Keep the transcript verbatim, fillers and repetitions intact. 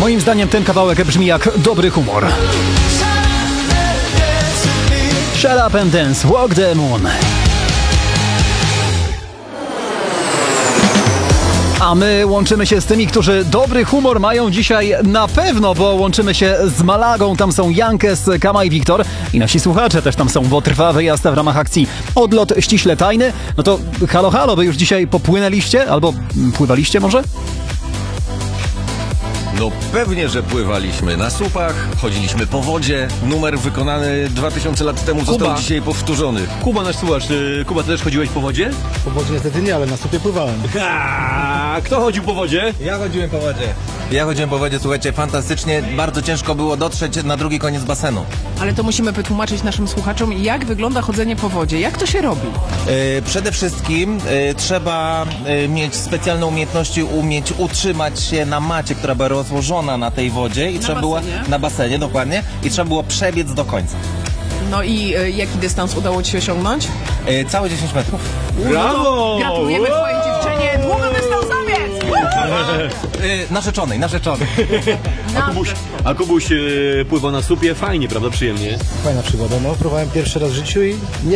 Moim zdaniem ten kawałek brzmi jak dobry humor. Shut up and dance, walk the moon. A my łączymy się z tymi, którzy dobry humor mają dzisiaj na pewno, bo łączymy się z Malagą. Tam są Jankes, Kama i Wiktor. I nasi słuchacze też tam są, bo trwa wyjazd w ramach akcji Odlot ściśle tajny. No to halo, halo, wy już dzisiaj popłynęliście? Albo pływaliście może? No pewnie, że pływaliśmy na słupach, chodziliśmy po wodzie. Numer wykonany dwa tysiące lat temu został Kuba. dzisiaj powtórzony. Kuba, nasz słuchacz, y, Kuba, ty też chodziłeś po wodzie? Po wodzie niestety nie, ale na słupie pływałem. Ha, kto chodził po wodzie? Ja chodziłem po wodzie. Ja chodziłem po wodzie, słuchajcie, fantastycznie. Bardzo ciężko było dotrzeć na drugi koniec basenu. Ale to musimy wytłumaczyć naszym słuchaczom, jak wygląda chodzenie po wodzie. Jak to się robi? E, przede wszystkim e, trzeba e, mieć specjalne umiejętności, umieć utrzymać się na macie, która była rozłożona na tej wodzie i trzeba było basenie? na basenie, dokładnie, i trzeba było przebiec do końca. No i y, jaki dystans udało ci się osiągnąć? E, całe dziesięć metrów. Brawo! Gratulujemy twojej dziewczynie, długodystansowiec! E, narzeczonej, narzeczonej. A Kubuś, a Kubuś y, pływał na słupie, fajnie, prawda, przyjemnie? Fajna przygoda. No, próbowałem pierwszy raz w życiu i nie